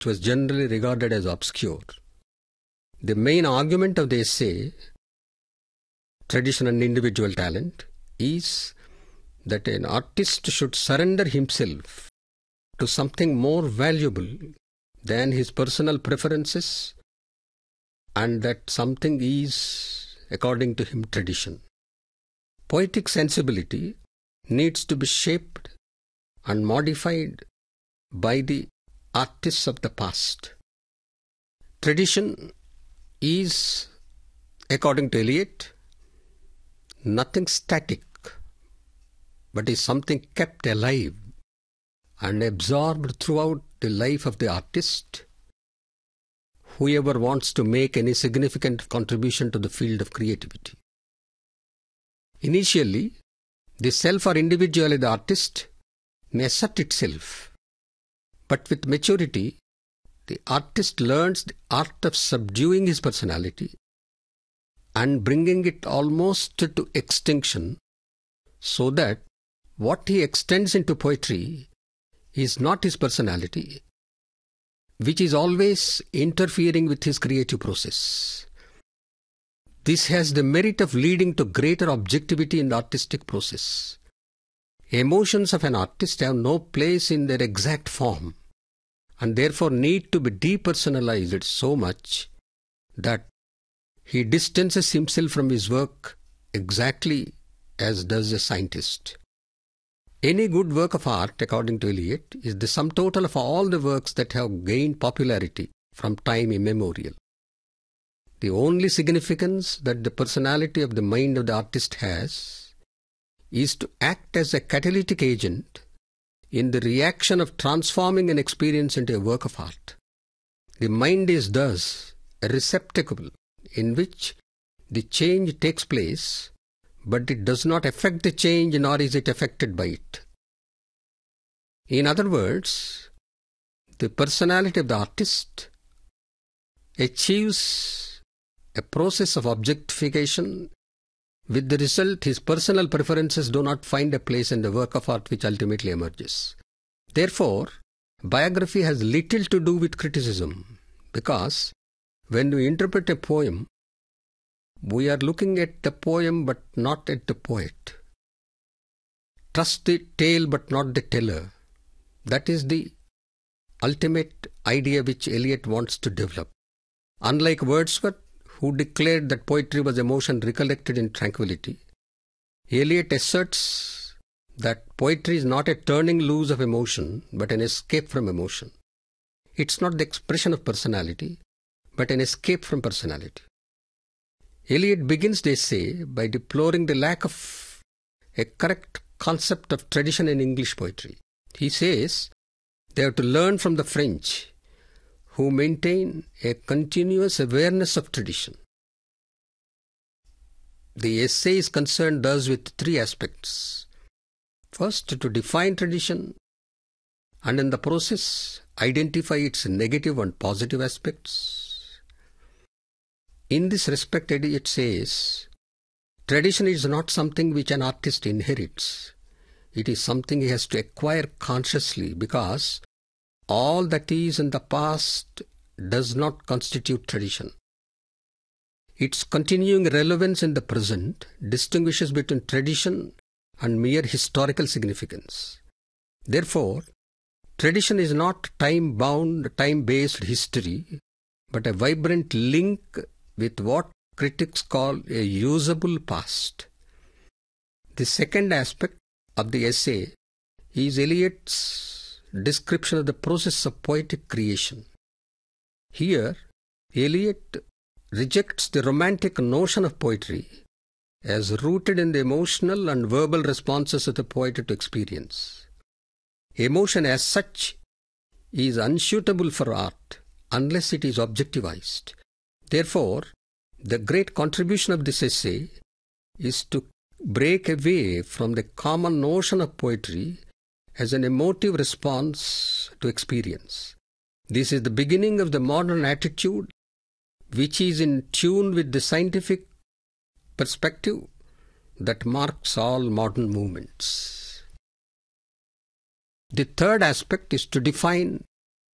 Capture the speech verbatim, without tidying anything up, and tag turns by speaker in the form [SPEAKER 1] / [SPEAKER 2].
[SPEAKER 1] was generally regarded as obscure. The main argument of the essay, Tradition and Individual Talent, is that an artist should surrender himself to something more valuable than his personal preferences, and that something is, according to him, tradition. Poetic sensibility needs to be shaped and modified by the artists of the past. Tradition is, according to Eliot, nothing static, but is something kept alive and absorbed throughout the life of the artist, whoever wants to make any significant contribution to the field of creativity. Initially, the self or individual of the artist may assert itself, but with maturity, the artist learns the art of subduing his personality and bringing it almost to extinction, so that what he extends into poetry is not his personality, which is always interfering with his creative process. This has the merit of leading to greater objectivity in the artistic process. Emotions of an artist have no place in their exact form, and therefore need to be depersonalized so much that he distances himself from his work exactly as does a scientist. Any good work of art, according to Eliot, is the sum total of all the works that have gained popularity from time immemorial. The only significance that the personality of the mind of the artist has is to act as a catalytic agent in the reaction of transforming an experience into a work of art. The mind is thus a receptacle in which the change takes place, but it does not affect the change, nor is it affected by it. In other words, the personality of the artist achieves a process of objectification, with the result his personal preferences do not find a place in the work of art which ultimately emerges. Therefore, biography has little to do with criticism, because when we interpret a poem, we are looking at the poem but not at the poet. Trust the tale but not the teller. That is the ultimate idea which Eliot wants to develop. Unlike Wordsworth, who declared that poetry was emotion recollected in tranquility, Eliot asserts that poetry is not a turning loose of emotion, but an escape from emotion. It's not the expression of personality, but an escape from personality. Eliot begins the essay by deploring the lack of a correct concept of tradition in English poetry. He says they have to learn from the French, who maintain a continuous awareness of tradition. The essay is concerned thus with three aspects. First, to define tradition, and in the process, identify its negative and positive aspects. In this respect, it says, tradition is not something which an artist inherits. It is something he has to acquire consciously, because all that is in the past does not constitute tradition. Its continuing relevance in the present distinguishes between tradition and mere historical significance. Therefore, tradition is not time-bound, time-based history, but a vibrant link with what critics call a usable past. The second aspect of the essay is Eliot's description of the process of poetic creation. Here, Eliot rejects the romantic notion of poetry as rooted in the emotional and verbal responses of the poet to experience. Emotion as such is unsuitable for art unless it is objectivized. Therefore, the great contribution of this essay is to break away from the common notion of poetry as an emotive response to experience. This is the beginning of the modern attitude, which is in tune with the scientific perspective that marks all modern movements. The third aspect is to define